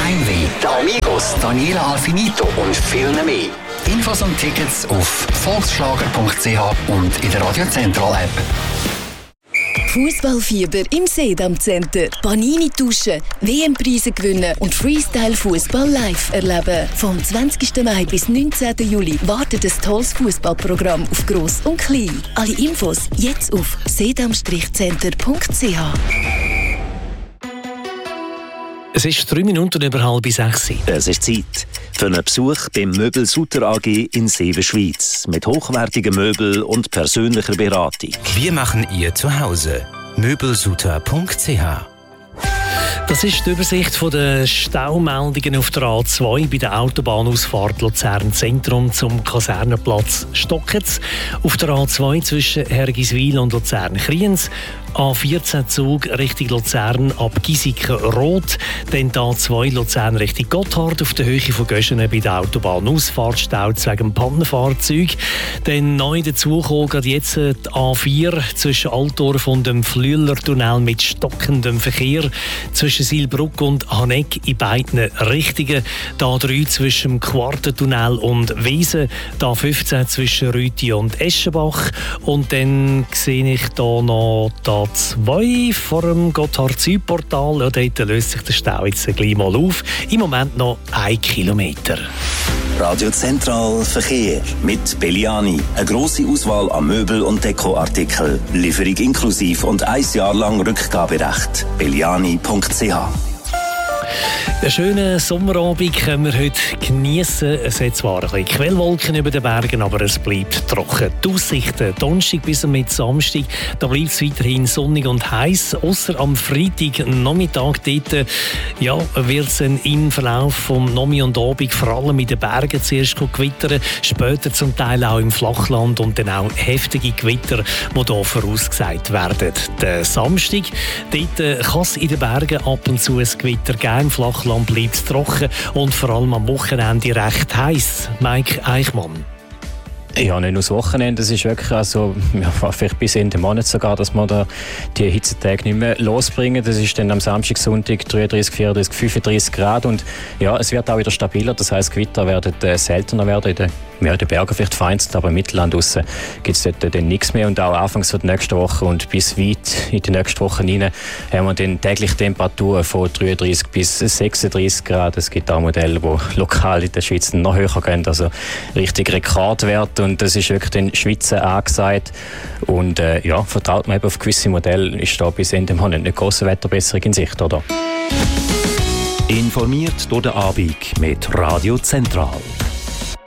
Heimweh, die Amigos, Daniela Alfinito und viel mehr. Infos und Tickets auf volksschlager.ch und in der Radio Central App. Fußballfieber im Sedam Center. Panini tauschen, WM-Preise gewinnen und Freestyle-Fußball live erleben. Vom 20. Mai bis 19. Juli wartet ein tolles Fußballprogramm auf Gross und Klein. Alle Infos jetzt auf sedam-center.ch. Es ist 3 Minuten über 5:30. Es ist Zeit für einen Besuch beim Möbel Sutter AG in Seewen, Schweiz. Mit hochwertigen Möbeln und persönlicher Beratung. Wir machen Ihr Zuhause. Möbelsutter.ch. Das ist die Übersicht der Staumeldungen auf der A2 bei der Autobahnausfahrt Luzern Zentrum zum Kasernenplatz Stockitz. Auf der A2 zwischen Hergiswil und Luzern-Kriens. A14 Zug Richtung Luzern ab Giesiken-Rot. Dann die A2 Luzern Richtung Gotthard auf der Höhe von Göschenen bei der Autobahnausfahrt staut wegen dem Pannenfahrzeug. Dann neu dazugekommen gerade jetzt die A4 zwischen Altdorf und dem Flüelertunnel mit stockendem Verkehr. Zwischen Silbruck und Haneck in beiden Richtungen. Die A3 zwischen dem Quartentunnel und Wiesen. Die A15 zwischen Rüti und Eschenbach. Und dann sehe ich hier noch die A2 vor dem Gotthard-Südportal. Ja, dort löst sich der Stau jetzt gleich mal auf. Im Moment noch 1 Kilometer. Radio Zentral Verkehr mit Belliani. Eine grosse Auswahl an Möbel- und Dekoartikeln. Lieferung inklusiv und 1 Jahr lang Rückgaberecht. Belliani.ch. Einen schönen Sommerabend können wir heute geniessen. Es hat zwar ein bisschen Quellwolken über den Bergen, aber es bleibt trocken. Die Aussichten, Donnerstag bis mit Samstag, da bleibt es weiterhin sonnig und heiß. Ausser am Freitag Nachmittag dort, wird es im Verlauf vom Nomi und Abend vor allem in den Bergen zuerst gewittern, später zum Teil auch im Flachland und dann auch heftige Gewitter, die hier vorausgesagt werden. Der Samstag, dort kann es in den Bergen ab und zu ein Gewitter geben. Im Flachland bleibt es trocken und vor allem am Wochenende recht heiß. Mike Eichmann. Ja, nicht nur das Wochenende, es ist wirklich, vielleicht bis Ende Monat sogar, dass wir da die Hitzetage nicht mehr losbringen. Das ist dann am Samstag, Sonntag 33, 34, 35 Grad und ja, es wird auch wieder stabiler, das heisst, Gewitter werden seltener werden in den Bergen vielleicht vereinzelt, aber im Mittelland draussen gibt es dort dann nichts mehr und auch anfangs der nächsten Woche und bis weit in die nächste Woche hinein haben wir dann täglich Temperaturen von 33 bis 36 Grad. Es gibt auch Modelle, die lokal in der Schweiz noch höher gehen, also richtig Rekordwerte und das ist wirklich den Schweizer angesagt und vertraut man eben auf gewisse Modelle, ist da bis Ende Monat nicht grosse Wetterbesserung in Sicht, oder? Informiert durch den Abend mit Radio Zentral.